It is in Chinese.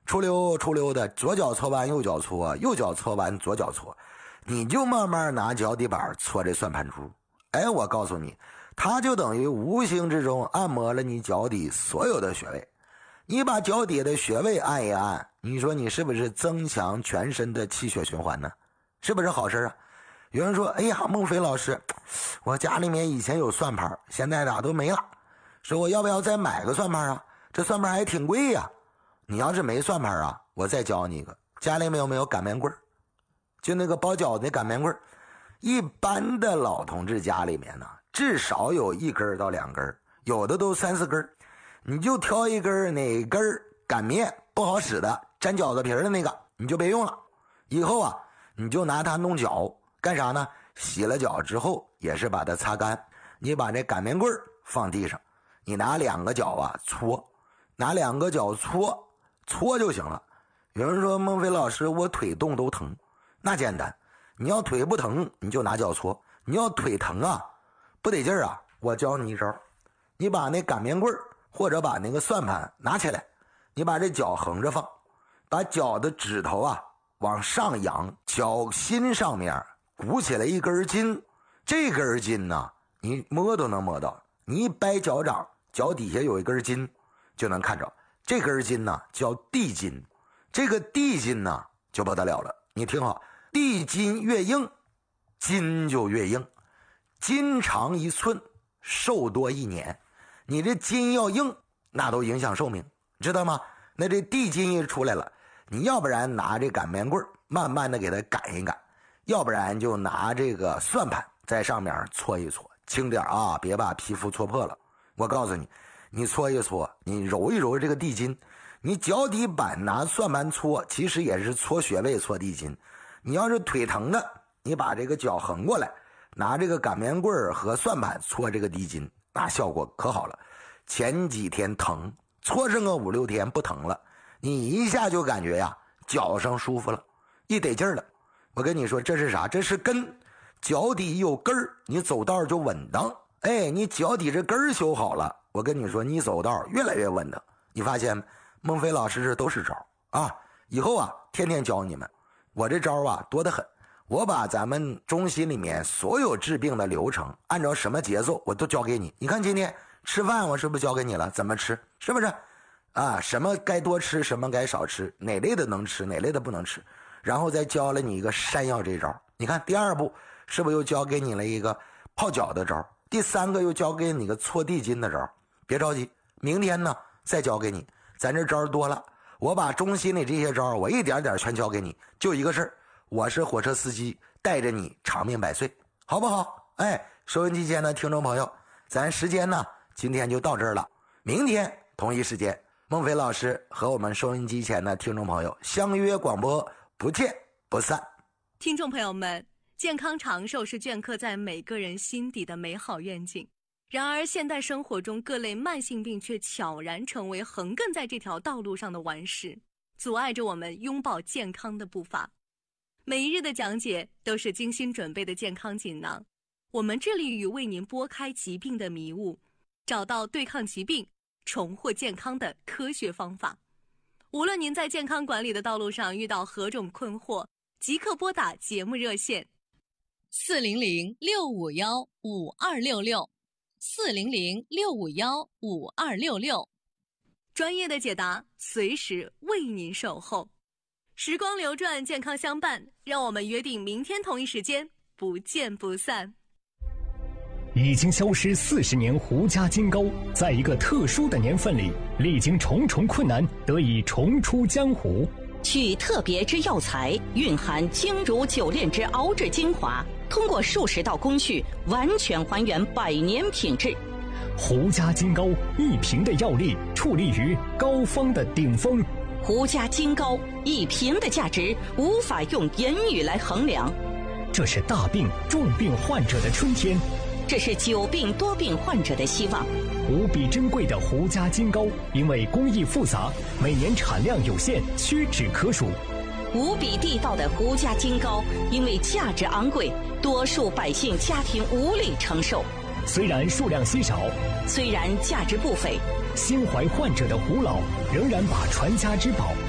出溜的，左脚搓完右脚搓，右脚搓完左脚搓，你就慢慢拿脚底板搓这算盘珠。哎，我告诉你，它就等于无形之中按摩了你脚底所有的穴位。你把脚底的穴位按一按，你说你是不是增强全身的气血循环呢？是不是好事啊？有人说，哎呀，孟非老师，我家里面以前有算盘，现在都没了，说我要不要再买个算盘啊？这算盘还挺贵呀。你要是没算盘啊，我再教你一个，家里面有没有擀面棍？就那个包饺子的擀面棍，一般的老同志家里面呢，至少有1根到2根，有的都3、4根。你就挑一根，哪根擀面不好使的，粘饺子皮的那个，你就别用了。以后啊，你就拿它弄脚，干啥呢？洗了脚之后，也是把它擦干。你把这擀面棍放地上，你拿2个脚啊搓，拿2个脚搓就行了。有人说，孟非老师，我腿动都疼。那简单，你要腿不疼，你就拿脚搓；你要腿疼啊，不得劲儿啊，我教你一招，你把那擀面棍或者把那个算盘拿起来，你把这脚横着放，把脚的指头啊往上扬，脚心上面鼓起来一根筋，这根筋呢，你摸都能摸到，你一掰脚掌，脚底下有一根筋，就能看着这根筋呢叫地筋，这个地筋呢就不得了了。你听好，地筋越硬，筋就越硬，筋长1寸，寿多1年。你这筋要硬，那都影响寿命，知道吗？那这地筋一出来了，你要不然拿这擀面棍慢慢的给它擀一擀，要不然就拿这个算盘在上面搓一搓，轻点啊，别把皮肤搓破了。我告诉你，你搓一搓，你揉一揉这个地筋，你脚底板拿算盘搓，其实也是搓穴位搓地筋。你要是腿疼的，你把这个脚横过来，拿这个擀面棍和算盘搓这个地筋，那效果可好了。前几天疼，搓上个5、6天不疼了，你一下就感觉呀，脚上舒服了，一得劲儿了。我跟你说，这是啥？这是根，脚底有根儿，你走道就稳当。哎，你脚底这根儿修好了，我跟你说，你走道越来越稳当。你发现孟非老师这都是招啊，以后啊天天教你们。我这招啊多得很，我把咱们中心里面所有治病的流程，按照什么节奏我都教给你。你看今天吃饭我是不是教给你了？怎么吃？是不是啊？什么该多吃，什么该少吃，哪类的能吃，哪类的不能吃，然后再教了你一个山药这招。你看第2步是不是又教给你了一个泡脚的招？第3个又教给你个搓地筋的招。别着急，明天呢再教给你，咱这招多了。我把中心里这些招我一点点全教给你，就一个事儿，我是火车司机，带着你长命百岁，好不好？哎，收音机前的听众朋友，咱时间呢今天就到这儿了，明天同一时间，孟非老师和我们收音机前的听众朋友相约广播，不见不散。 听众朋友们，健康长寿是镌刻在每个人心底的美好愿景。然而现代生活中各类慢性病却悄然成为横亘在这条道路上的顽石，阻碍着我们拥抱健康的步伐。每一日的讲解都是精心准备的健康锦囊，我们致力于为您拨开疾病的迷雾，找到对抗疾病、重获健康的科学方法。无论您在健康管理的道路上遇到何种困惑，即刻拨打节目热线 400-651-5266 400-651-5266， 专业的解答随时为您守候。时光流转，健康相伴，让我们约定明天同一时间不见不散。 已经消失40年胡家金糕，在一个特殊的年份里，历经重重困难，得以重出江湖。 取特别之药材，蕴含精如9炼之熬制精华，通过数十道工序，完全还原100年品质。 胡家金糕1瓶的药力，矗立于膏方的顶峰。 胡家金糕1瓶的价值，无法用言语来衡量。 这是大病重病患者的春天， 这是久病多病患者的希望。 无比珍贵的胡家金糕，因为工艺复杂，每年产量有限，屈指可数。 无比地道的胡家金糕，因为价值昂贵，多数百姓家庭无力承受。 虽然数量稀少， 虽然价值不菲， 心怀患者的胡老仍然把传家之宝